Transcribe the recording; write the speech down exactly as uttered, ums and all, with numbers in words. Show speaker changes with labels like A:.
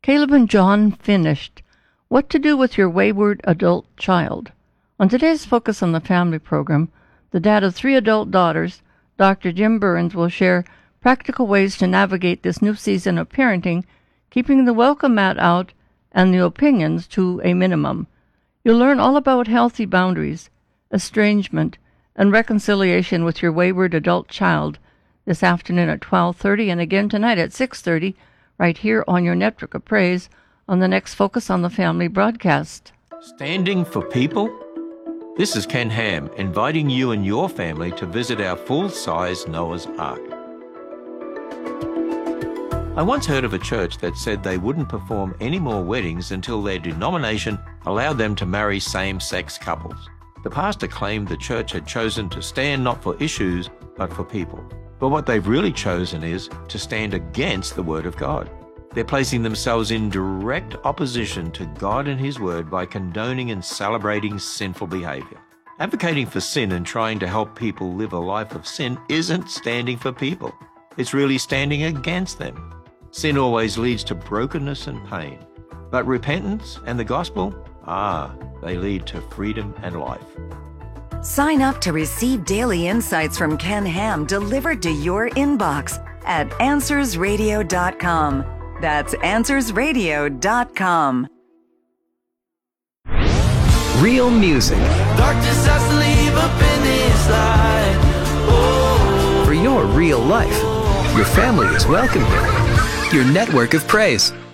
A: Caleb and John finished What to Do with Your Wayward Adult Child. On today's Focus on the Family program, the dad of three adult daughters, Doctor Jim Burns, will share practical ways to navigate this new season of parenting, keeping the welcome mat out and the opinions to a minimum. You'll learn all about healthy boundaries, estrangement, and reconciliation with your wayward adult child this afternoon at twelve thirty and again tonight at six thirty, right here on your network of praise on the next Focus on the Family broadcast.
B: Standing for people? This is Ken Ham inviting you and your family to visit our full-size Noah's Ark. I once heard of a church that said they wouldn't perform any more weddings until their denomination allowed them to marry same-sex couples. The pastor claimed the church had chosen to stand not for issues, but for people. But what they've really chosen is to stand against the Word of God. They're placing themselves in direct opposition to God and His Word by condoning and celebrating sinful behavior. Advocating for sin and trying to help people live a life of sin isn't standing for people. It's really standing against them. Sin always leads to brokenness and pain. But repentance and the gospel, ah, they lead to freedom and life.
C: Sign up to receive daily insights from Ken Ham delivered to your inbox at answers radio dot com. That's answers radio dot com.
D: Real music.
E: Darkness has to leave up in this light. Oh.
D: For your real life, your family is welcome here. Your network of praise.